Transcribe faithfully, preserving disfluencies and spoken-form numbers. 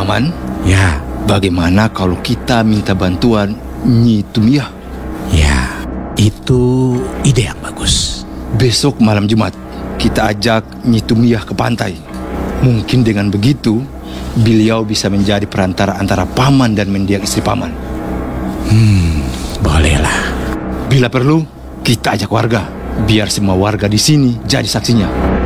Paman, Ya, bagaimana kalau kita minta bantuan Nyi Tumiah? ya, itu ide yang bagus. Besok malam Jumat, kita ajak Nyi Tumiah ke pantai. Mungkin dengan begitu, beliau bisa menjadi perantara antara Paman dan mendiang istri Paman. Hmm, bolehlah. Bila perlu, kita ajak warga, biar semua warga di sini jadi saksinya.